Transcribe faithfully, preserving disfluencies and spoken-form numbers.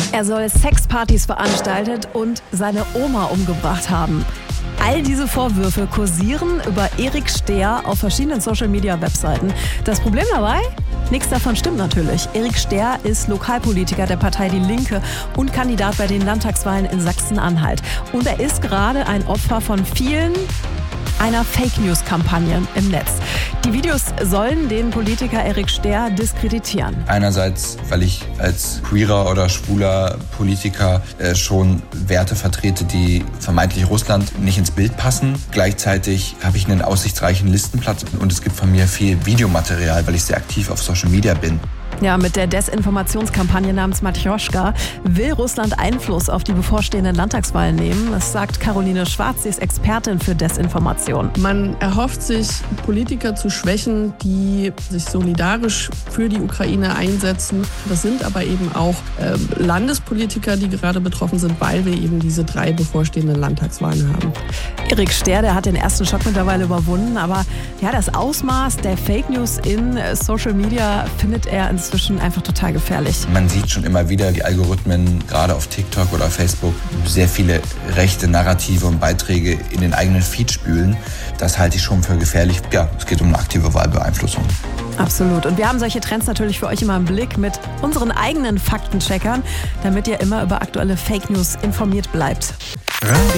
Er soll Sexpartys veranstaltet und seine Oma umgebracht haben. All diese Vorwürfe kursieren über Erik Stehr auf verschiedenen Social-Media-Webseiten. Das Problem dabei? Nichts davon stimmt natürlich. Erik Stehr ist Lokalpolitiker der Partei Die Linke und Kandidat bei den Landtagswahlen in Sachsen-Anhalt. Und er ist gerade ein Opfer von vielen einer Fake-News-Kampagne im Netz. Die Videos sollen den Politiker Erik Stehr diskreditieren. Einerseits, weil ich als queerer oder schwuler Politiker äh, schon Werte vertrete, die vermeintlich Russland nicht ins Bild passen. Gleichzeitig habe ich einen aussichtsreichen Listenplatz und es gibt von mir viel Videomaterial, weil ich sehr aktiv auf Social Media bin. Ja, mit der Desinformationskampagne namens Matjoschka will Russland Einfluss auf die bevorstehenden Landtagswahlen nehmen. Das sagt Caroline Schwarz, sie ist Expertin für Desinformation. Man erhofft sich, Politiker zu schwächen, die sich solidarisch für die Ukraine einsetzen. Das sind aber eben auch äh, Landespolitiker, die gerade betroffen sind, weil wir eben diese drei bevorstehenden Landtagswahlen haben. Erik Stehr, der hat den ersten Schock mittlerweile überwunden, aber ja, das Ausmaß der Fake News in Social Media findet er inzwischen einfach total gefährlich. Man sieht schon immer wieder, die Algorithmen, gerade auf TikTok oder Facebook, sehr viele rechte Narrative und Beiträge in den eigenen Feed spülen. Das halte ich schon für gefährlich. Ja, es geht um eine aktive Wahlbeeinflussung. Absolut. Und wir haben solche Trends natürlich für euch immer im Blick mit unseren eigenen Faktencheckern, damit ihr immer über aktuelle Fake News informiert bleibt.